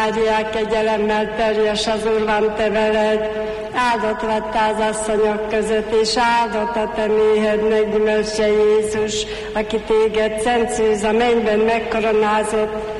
Mária, kegyelemmel teljes az Úr van te veled, áldott vagy te az asszonyok között, és áldott a te méhed meggyümölcse Jézus, aki téged szent szűz a mennyben megkoronázott,